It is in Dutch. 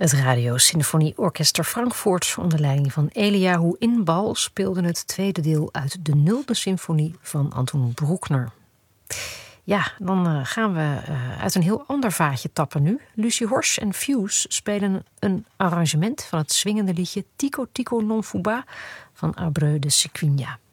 Het Radio Symfonieorkester Frankfurt onder leiding van Eliahu Inbal speelde het tweede deel uit de 0e symfonie van Anton Bruckner. Ja, dan gaan we uit een heel ander vaatje tappen nu. Lucie Horsch en Fuse spelen een arrangement van het swingende liedje Tico Tico non fu ba van Abreu de Sequinha.